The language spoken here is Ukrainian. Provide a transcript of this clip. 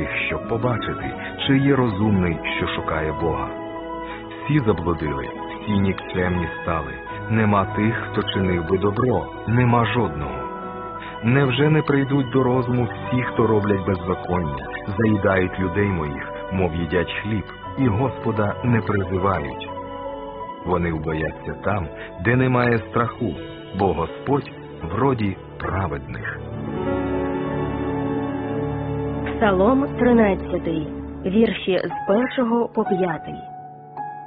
їх, щоб побачити, чи є розумний, що шукає Бога. Всі заблудили, всі нікчемні стали. Нема тих, хто чинив би добро, нема жодного. Невже не прийдуть до розуму всі, хто роблять беззаконня, заїдають людей моїх, мов їдять хліб, і Господа не призивають? Вони вбояться там, де немає страху, бо Господь в роді праведних. Псалом 13, вірші з 1 по 5.